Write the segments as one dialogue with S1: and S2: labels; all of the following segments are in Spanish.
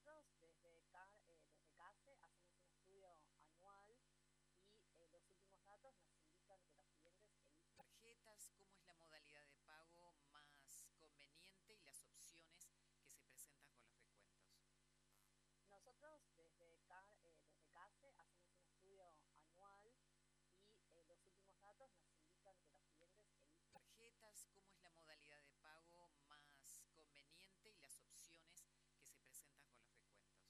S1: tarjetas, cómo es la modalidad de pago más conveniente y las opciones que se presentan con los descuentos. Tarjetas, cómo es la modalidad de pago más conveniente y las opciones que se presentan con los descuentos.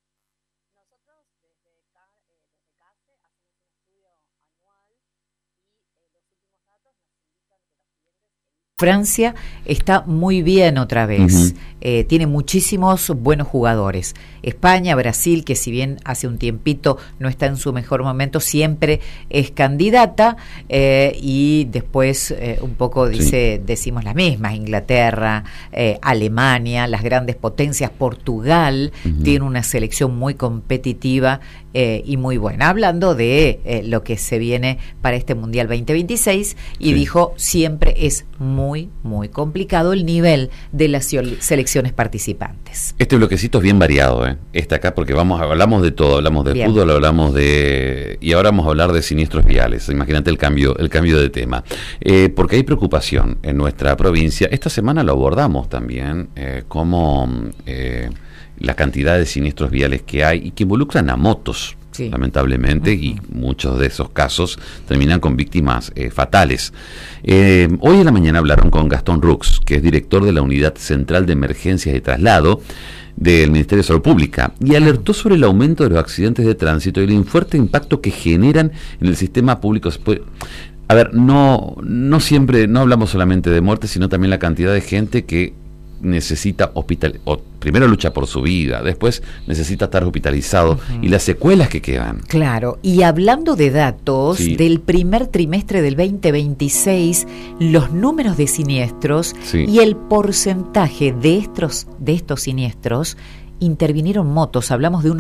S1: Francia está muy bien otra vez, tiene muchísimos buenos jugadores. España, Brasil, que si bien hace un tiempito no está en su mejor momento, siempre es candidata, y después un poco decimos las mismas, Inglaterra, Alemania, las grandes potencias, Portugal, tiene una selección muy competitiva y muy buena, hablando de lo que se viene para este Mundial 2026, y dijo, siempre es muy complicado el nivel de las selecciones participantes.
S2: Este bloquecito es bien variado, está acá porque hablamos de todo, hablamos de fútbol, hablamos y ahora vamos a hablar de siniestros viales. Imagínate el cambio de tema, porque hay preocupación en nuestra provincia. Esta semana lo abordamos también, como la cantidad de siniestros viales que hay y que involucran a motos. Sí. Lamentablemente, y muchos de esos casos terminan con víctimas fatales. Hoy en la mañana hablaron con Gastón Rux, que es director de la Unidad Central de Emergencias y Traslado del Ministerio de Salud Pública, y alertó sobre el aumento de los accidentes de tránsito y el fuerte impacto que generan en el sistema público. A ver, no siempre, no hablamos solamente de muerte, sino también la cantidad de gente que necesita primero lucha por su vida, después necesita estar hospitalizado, y las secuelas que quedan. Claro, y hablando de datos del primer trimestre del 2026, los números de siniestros y el porcentaje de estos siniestros, intervinieron motos. Hablamos de un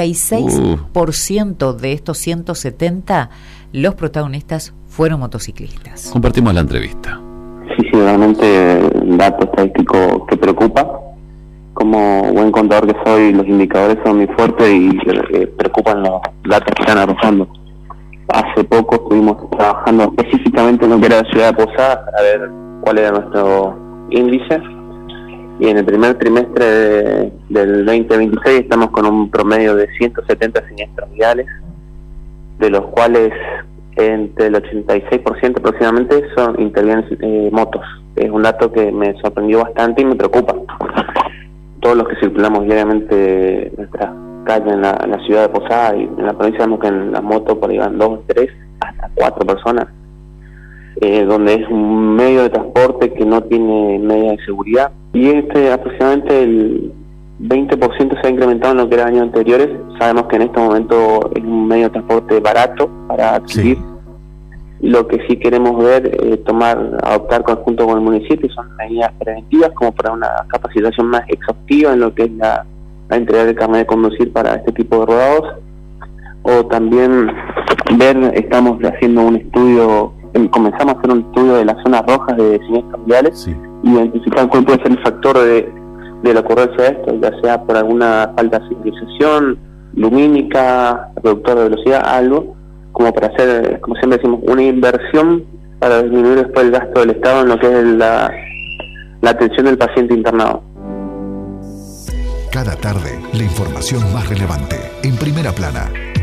S2: 86% de estos 170, los protagonistas fueron motociclistas. Compartimos la entrevista.
S3: Sí, realmente un dato estadístico que preocupa. Como buen contador que soy, los indicadores son muy fuertes y preocupan los datos que están arrojando. Hace poco estuvimos trabajando específicamente en lo que era la ciudad de Posadas para ver cuál era nuestro índice, y en el primer trimestre del 2026 estamos con un promedio de 170 siniestros viales, de los cuales entre el 86% aproximadamente intervienen motos. Es un dato que me sorprendió bastante y me preocupa. Todos los que circulamos diariamente en nuestras calles en la ciudad de Posadas y en la provincia, vemos que en las motos por ahí van 2, 3, hasta 4 personas, donde es un medio de transporte que no tiene medidas de seguridad, y aproximadamente el 20% se ha incrementado en lo que era años anteriores. Sabemos que en este momento es un medio de transporte barato para adquirir. Lo que sí queremos ver, adoptar conjunto con el municipio, son medidas preventivas, como para una capacitación más exhaustiva en lo que es la entrega del carnet de conducir para este tipo de rodados, o también estamos haciendo un estudio, comenzamos a hacer un estudio de las zonas rojas de siniestros viales, identificar cuál puede ser el factor de la ocurrencia de esto, ya sea por alguna falta de señalización, lumínica, reductor de velocidad, algo, como para hacer, como siempre decimos, una inversión para disminuir después el gasto del Estado en lo que es la atención del paciente internado.
S4: Cada tarde, la información más relevante, en Primera Plana,